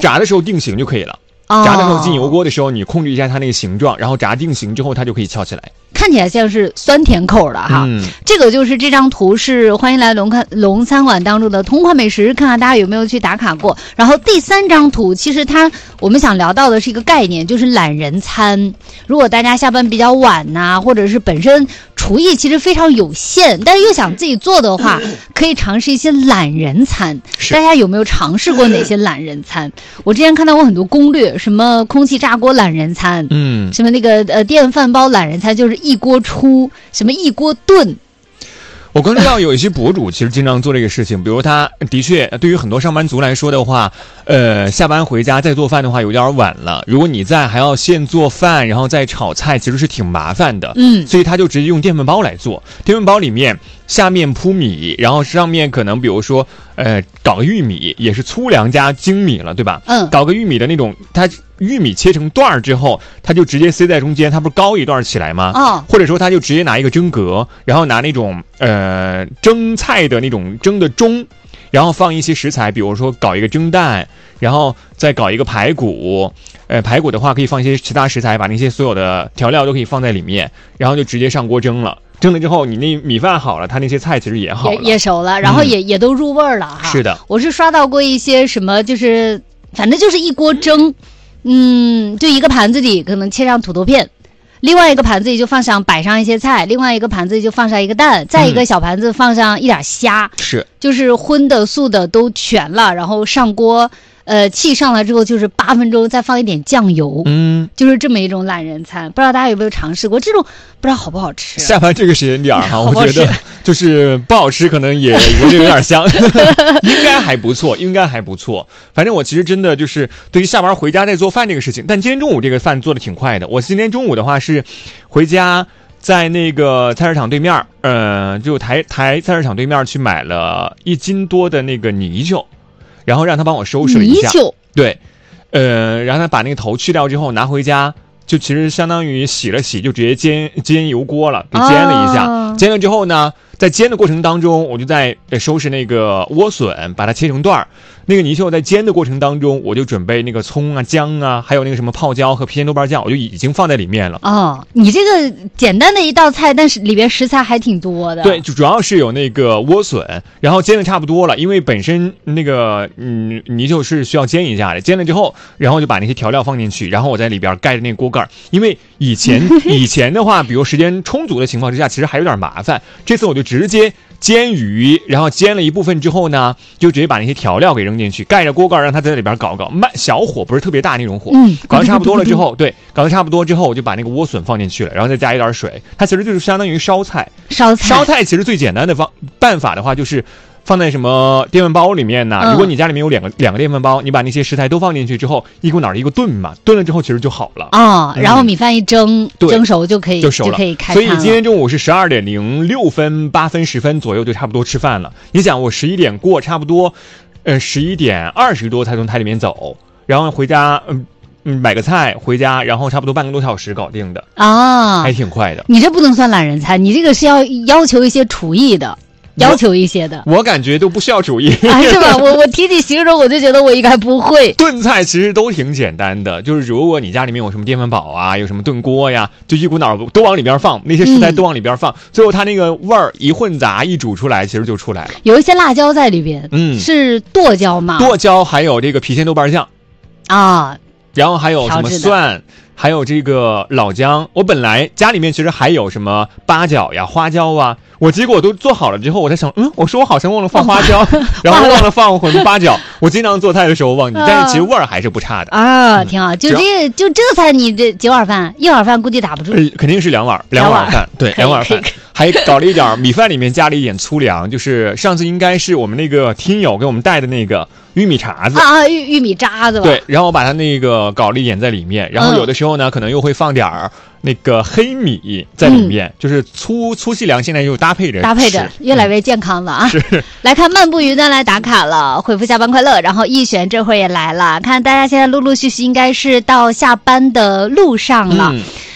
炸的时候定型就可以了。炸的时候进油锅的时候，你控制一下它那个形状，然后炸定型之后，它就可以翘起来。 看起来像是酸甜口的哈。这个就是这张图是欢迎来龙餐馆当中的同款美食，看看大家有没有去打卡过。然后第3张图，其实我们想聊到的是一个概念，就是懒人餐。如果大家下班比较晚呐，或者是本身厨艺其实非常有限，但是又想自己做的话，可以尝试一些懒人餐。大家有没有尝试过哪些懒人餐？我之前看到过很多攻略，什么空气炸锅懒人餐，什么那个电饭煲懒人餐，就是一锅出，什么一锅炖。 我关注到有一些博主其实经常做这个事情，比如他的确对于很多上班族来说的话，下班回家再做饭的话有点晚了，如果你还要现做饭然后再炒菜，其实是挺麻烦的。所以他就直接用电饭煲来做。电饭煲里面下面铺米，然后上面可能比如说搞个玉米，也是粗粮加精米了，对吧？搞个玉米的那种，它玉米切成段之后，它就直接塞在中间，它不是高一段起来吗？或者说它就直接拿一个蒸格，然后拿那种蒸菜的那种蒸的盅，然后放一些食材，比如说搞一个蒸蛋，然后再搞一个排骨。排骨的话可以放一些其他食材，把那些所有的调料都可以放在里面，然后就直接上锅蒸了。蒸了之后，你那米饭好了，它那些菜其实也好了， 也熟了，然后也都入味儿了哈。 是的， 我是刷到过一些什么，就是反正就是一锅蒸，就一个盘子里可能切上土豆片，另外一个盘子里就摆上一些菜，另外一个盘子里就放上一个蛋，再一个小盘子放上一点虾，就是荤的素的都全了，然后上锅。气上来之后就是8分钟，再放一点酱油，就是这么一种懒人餐。不知道大家有没有尝试过这种？不知道好不好吃？ 下班这个时间点哈，我觉得就是不好吃，可能也有点香，应该还不错，应该还不错。反正我其实真的就是对于下班回家再做饭这个事情，但今天中午这个饭做的挺快的。我今天中午的话是回家。在那个菜市场对面，就台菜市场对面去买了1斤多的那个泥鳅。然后让他帮我收拾了一下，对，然后他把那个头去掉之后拿回家，就其实相当于洗了洗，就直接煎油锅了，给煎了一下。煎了之后呢，在煎的过程当中，我就在收拾那个莴笋，把它切成段儿。那个泥鳅在煎的过程当中，我就准备那个葱啊、姜啊，还有那个什么泡椒和郫县豆瓣酱，我就已经放在里面了。 你这个简单的一道菜，但是里边食材还挺多的。 对，就主要是有那个莴笋，然后煎的差不多了，因为本身那个泥鳅是需要煎一下的，煎了之后，然后就把那些调料放进去，然后我在里边盖着那个锅盖，因为以前的话，比如时间充足的情况之下，其实还有点麻烦。这次我就直接煎鱼，然后煎了一部分之后呢，就直接把那些调料给扔进去，盖着锅盖让它在里边搞，小火不是特别大那种火，搞得差不多了之后，搞得差不多之后，我就把那个莴笋放进去了，然后再加一点水，它其实就是相当于烧菜。烧菜其实最简单的办法的话，就是放在什么电饭煲里面呢？如果你家里面有两个电饭煲，你把那些食材都放进去之后，一股脑儿一个炖嘛，炖了之后其实就好了然后米饭一蒸熟就可以熟了， 就可以开餐了。所以今天中午是12点06分、8分、10分左右就差不多吃饭了。你想我11点过差不多，11点20多才从台里面走，然后回家买个菜回家，然后差不多半个多小时搞定的还挺快的。 你这不能算懒人餐，你这个是要求一些厨艺的。要求一些的， 我感觉都不需要厨艺是吧？我提起形容，我就觉得我应该不会。 炖菜其实都挺简单的，就是如果你家里面有什么电饭煲啊，有什么炖锅呀，就一股脑都往里边放，那些食材都往里边放，最后它那个味儿一混杂一煮出来，其实就出来了。 有一些辣椒在里边，是剁椒吗？ 剁椒，还有这个郫县豆瓣酱然后还有什么蒜，还有这个老姜。我本来家里面其实还有什么八角呀、花椒啊，我结果都做好了之后，我在想，我说我好像忘了放花椒，然后忘了放八角。我经常做菜的时候忘记，但是其实味儿还是不差的挺好。就这个菜，你这几碗饭，一碗饭估计打不住， 肯定是2碗饭，对，2碗饭。还搞了一点米饭，里面加了一点粗粮，就是上次应该是我们那个听友给我们带的那个玉米碴子玉米渣子吧。 对，然后我把它那个搞了一点在里面，然后有的时候呢，可能又会放点那个黑米在里面，就是粗细粮，现在又搭配着越来越健康了啊！来看漫步云端来打卡了，回复下班快乐，然后逸璇这会儿也来了，看大家现在陆陆续续应该是到下班的路上了。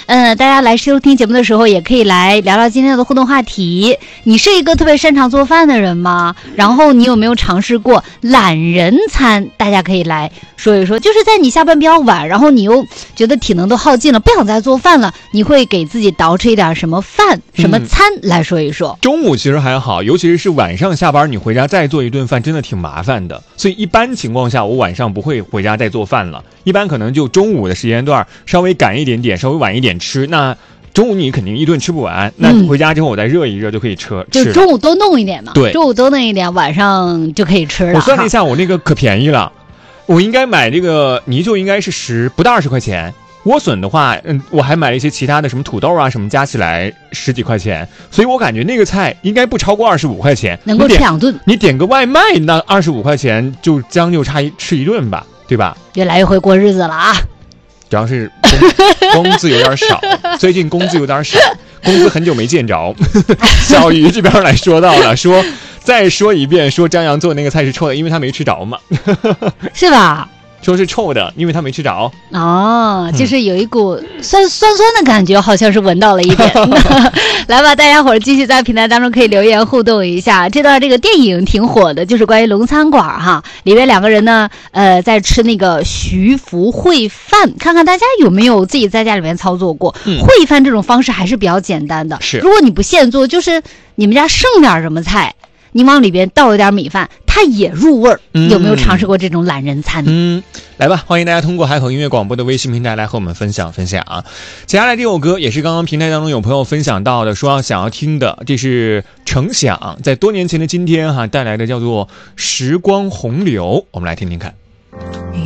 大家来收听节目的时候，也可以来聊聊今天的互动话题。你是一个特别擅长做饭的人吗？然后你有没有尝试过懒人餐？大家可以来说一说，就是在你下班比较晚，然后你又觉得体能都耗尽了，不想再做饭了，你会给自己捯饬一点什么饭、什么餐来说一说。 中午其实还好，尤其是晚上下班你回家再做一顿饭真的挺麻烦的，所以一般情况下我晚上不会回家再做饭了，一般可能就中午的时间段稍微赶一点点，稍微晚一点吃。那中午你肯定一顿吃不完，那回家之后我再热一热就可以吃。 就中午多弄一点嘛。 对， 中午多弄一点，晚上就可以吃了。 我算了一下，我那个可便宜了，我应该买这个泥鳅应该是不到20块钱。莴笋的话，我还买了一些其他的什么土豆啊什么，加起来10几块钱，所以我感觉那个菜应该不超过25块钱， 能够吃2顿。 你点个外卖，那25块钱就将就差吃一顿吧，对吧？ 越来越会过日子了啊！ 主要是工资有点少，最近工资有点少，工资很久没见着。小鱼这边来说到了，说再说一遍，说张扬做的那个菜是臭的，因为他没吃着嘛， 是吧？ 说是臭的，因为他没吃着。 哦，就是有一股酸的感觉，好像是闻到了一点。来吧，大家伙儿继续在平台当中可以留言互动一下。这段这个电影挺火的，就是关于龙餐馆哈，里面2个人呢，在吃那个徐福烩饭，看看大家有没有自己在家里面操作过。烩饭这种方式还是比较简单的， 是。 如果你不现做，就是你们家剩点什么菜，你往里边倒一点米饭，它也入味儿。有没有尝试过这种懒人餐？ 来吧，欢迎大家通过海口音乐广播的微信平台来和我们分享啊。接下来这首歌也是刚刚平台当中有朋友分享到的，说想要听的，这是程响在多年前的今天带来的叫做《时光洪流》，我们来听听看。